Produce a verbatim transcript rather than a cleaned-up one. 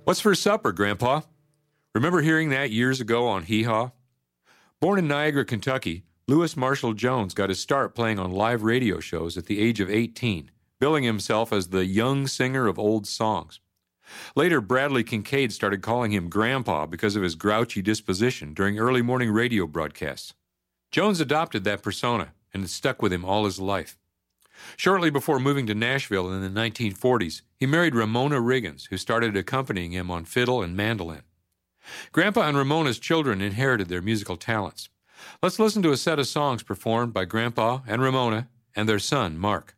What's for supper, Grandpa? Remember hearing that years ago on Hee Haw? Born in Niagara, Kentucky, Louis Marshall Jones got his start playing on live radio shows at the age of eighteen, billing himself as the young singer of old songs. Later, Bradley Kincaid started calling him Grandpa because of his grouchy disposition during early morning radio broadcasts. Jones adopted that persona, and it stuck with him all his life. Shortly before moving to Nashville in the nineteen forties, he married Ramona Riggins, who started accompanying him on fiddle and mandolin. Grandpa and Ramona's children inherited their musical talents. Let's listen to a set of songs performed by Grandpa and Ramona and their son, Mark.